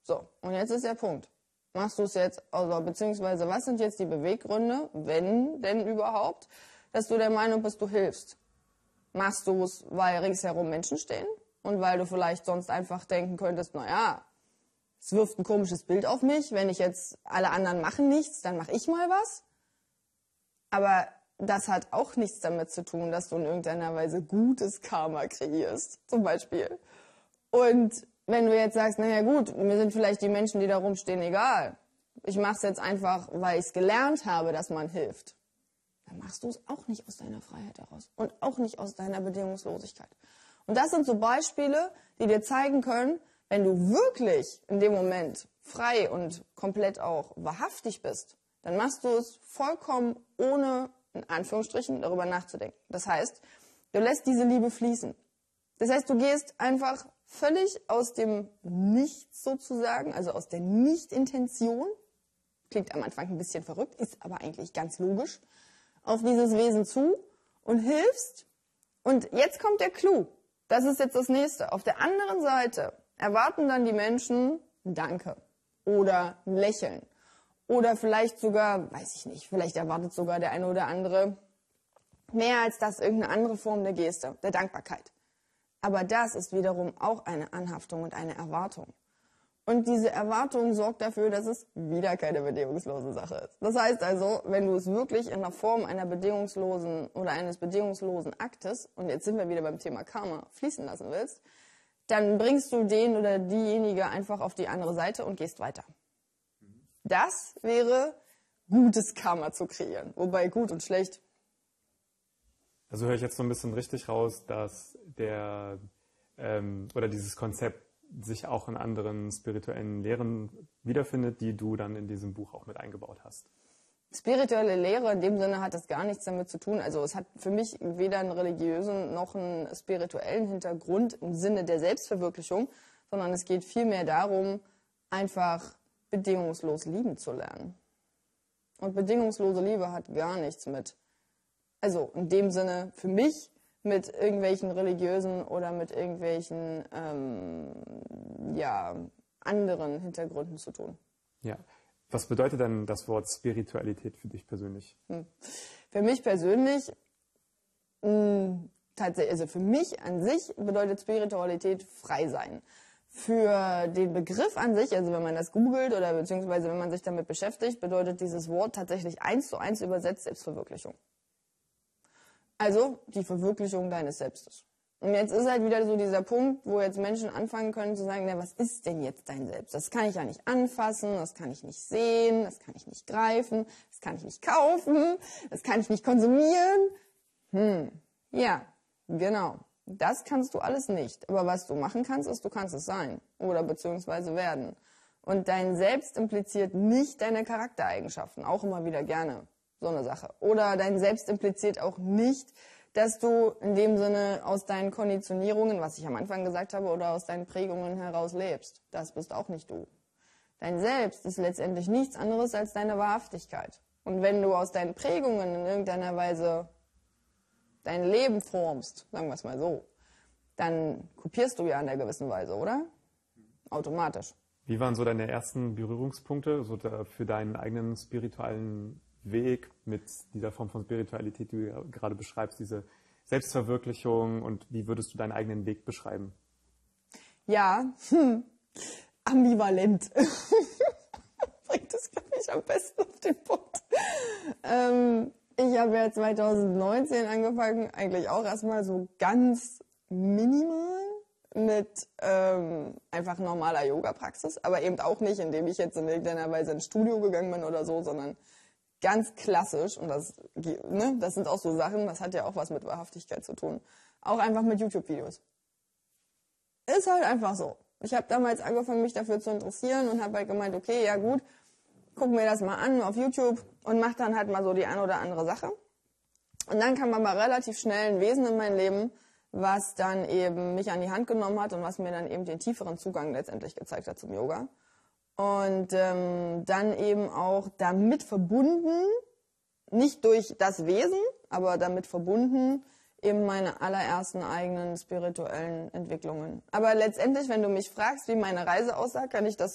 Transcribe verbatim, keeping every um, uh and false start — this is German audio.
So, und jetzt ist der Punkt. Machst du es jetzt, also beziehungsweise was sind jetzt die Beweggründe, wenn denn überhaupt, dass du der Meinung bist, du hilfst? Machst du es, weil ringsherum Menschen stehen und weil du vielleicht sonst einfach denken könntest, naja, es wirft ein komisches Bild auf mich, wenn ich jetzt, alle anderen machen nichts, dann mache ich mal was. Aber das hat auch nichts damit zu tun, dass du in irgendeiner Weise gutes Karma kreierst, zum Beispiel. Und wenn du jetzt sagst, naja gut, mir sind vielleicht die Menschen, die da rumstehen, egal. Ich mache es jetzt einfach, weil ich es gelernt habe, dass man hilft. Dann machst du es auch nicht aus deiner Freiheit heraus und auch nicht aus deiner Bedingungslosigkeit. Und das sind so Beispiele, die dir zeigen können, wenn du wirklich in dem Moment frei und komplett auch wahrhaftig bist, dann machst du es vollkommen ohne, in Anführungsstrichen, darüber nachzudenken. Das heißt, du lässt diese Liebe fließen. Das heißt, du gehst einfach völlig aus dem Nichts sozusagen, also aus der Nicht-Intention, klingt am Anfang ein bisschen verrückt, ist aber eigentlich ganz logisch, auf dieses Wesen zu und hilfst. Und jetzt kommt der Clou. Das ist jetzt das Nächste. Auf der anderen Seite erwarten dann die Menschen ein Danke oder ein Lächeln. Oder vielleicht sogar, weiß ich nicht, vielleicht erwartet sogar der eine oder andere mehr als das irgendeine andere Form der Geste, der Dankbarkeit. Aber das ist wiederum auch eine Anhaftung und eine Erwartung. Und diese Erwartung sorgt dafür, dass es wieder keine bedingungslose Sache ist. Das heißt also, wenn du es wirklich in der Form einer bedingungslosen oder eines bedingungslosen Aktes, und jetzt sind wir wieder beim Thema Karma, fließen lassen willst, dann bringst du den oder diejenige einfach auf die andere Seite und gehst weiter. Das wäre gutes Karma zu kreieren. Wobei gut und schlecht. Also höre ich jetzt so ein bisschen richtig raus, dass der ähm, oder dieses Konzept sich auch in anderen spirituellen Lehren wiederfindet, die du dann in diesem Buch auch mit eingebaut hast. Spirituelle Lehre in dem Sinne hat das gar nichts damit zu tun. Also es hat für mich weder einen religiösen noch einen spirituellen Hintergrund im Sinne der Selbstverwirklichung, sondern es geht vielmehr darum, einfach bedingungslos lieben zu lernen. Und bedingungslose Liebe hat gar nichts mit, also in dem Sinne für mich, mit irgendwelchen religiösen oder mit irgendwelchen ähm, ja, anderen Hintergründen zu tun. Ja. Was bedeutet denn das Wort Spiritualität für dich persönlich? Hm. Für mich persönlich, mh, tatsächlich, also für mich an sich bedeutet Spiritualität frei sein. Für den Begriff an sich, also wenn man das googelt oder beziehungsweise wenn man sich damit beschäftigt, bedeutet dieses Wort tatsächlich eins zu eins übersetzt Selbstverwirklichung. Also die Verwirklichung deines Selbstes. Und jetzt ist halt wieder so dieser Punkt, wo jetzt Menschen anfangen können zu sagen, na, was ist denn jetzt dein Selbst? Das kann ich ja nicht anfassen, das kann ich nicht sehen, das kann ich nicht greifen, das kann ich nicht kaufen, das kann ich nicht konsumieren. Hm, ja, genau. Das kannst du alles nicht. Aber was du machen kannst, ist, du kannst es sein oder beziehungsweise werden. Und dein Selbst impliziert nicht deine Charaktereigenschaften, auch immer wieder gerne. So eine Sache. Oder dein Selbst impliziert auch nicht, dass du in dem Sinne aus deinen Konditionierungen, was ich am Anfang gesagt habe, oder aus deinen Prägungen heraus lebst. Das bist auch nicht du. Dein Selbst ist letztendlich nichts anderes als deine Wahrhaftigkeit. Und wenn du aus deinen Prägungen in irgendeiner Weise dein Leben formst, sagen wir es mal so, dann kopierst du ja in einer gewissen Weise, oder? Automatisch. Wie waren so deine ersten Berührungspunkte so da für deinen eigenen spirituellen Weg mit dieser Form von Spiritualität, die du gerade beschreibst, diese Selbstverwirklichung, und wie würdest du deinen eigenen Weg beschreiben? Ja, hm, ambivalent. Bringt das, glaube ich, am besten auf den Punkt. Ähm, ich habe ja zwanzig neunzehn angefangen, eigentlich auch erstmal so ganz minimal mit ähm, einfach normaler Yoga-Praxis, aber eben auch nicht, indem ich jetzt in irgendeiner Weise ins Studio gegangen bin oder so, sondern ganz klassisch, und das, ne, das sind auch so Sachen, das hat ja auch was mit Wahrhaftigkeit zu tun. Auch einfach mit YouTube-Videos. Ist halt einfach so. Ich habe damals angefangen, mich dafür zu interessieren und habe halt gemeint, okay, ja gut, guck mir das mal an auf YouTube und mach dann halt mal so die eine oder andere Sache. Und dann kam aber relativ schnell ein Wesen in mein Leben, was dann eben mich an die Hand genommen hat und was mir dann eben den tieferen Zugang letztendlich gezeigt hat zum Yoga. Und ähm, dann eben auch damit verbunden, nicht durch das Wesen, aber damit verbunden eben meine allerersten eigenen spirituellen Entwicklungen. Aber letztendlich, wenn du mich fragst, wie meine Reise aussah, kann ich das